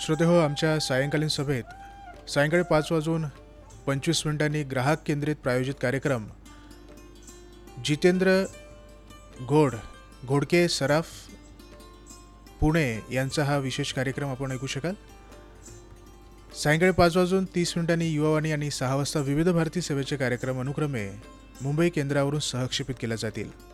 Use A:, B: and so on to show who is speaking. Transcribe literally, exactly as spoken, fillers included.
A: श्रोतेहो, आमच्या सायंकालीन सभेत सायंकाळी पाच वाजून पंचवीस मिनिटांनी ग्राहक केंद्रित प्रायोजित कार्यक्रम जितेंद्र घोड घोडके सराफ पुणे यांचा हा विशेष कार्यक्रम आपण ऐकू शकाल. सायंकाळी पाच वाजून तीस मिनिटांनी युवावाणी आणि सहा वाजता विविध भारती सेवेचे कार्यक्रम अनुक्रमे मुंबई केंद्रावरून सहक्षेपित केले जातील.